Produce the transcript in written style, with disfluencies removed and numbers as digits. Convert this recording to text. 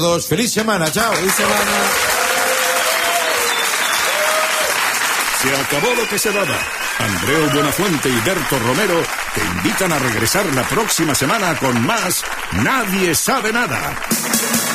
Feliz semana, chao. Feliz semana. Se acabó lo que se daba. Andreu Buenafuente y Berto Romero te invitan a regresar la próxima semana con más Nadie Sabe Nada.